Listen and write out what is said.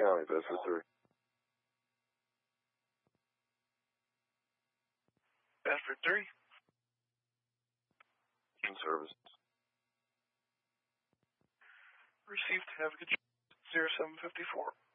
County, Bedford 3. Bedford 3. In service. Received. Have a good 0754.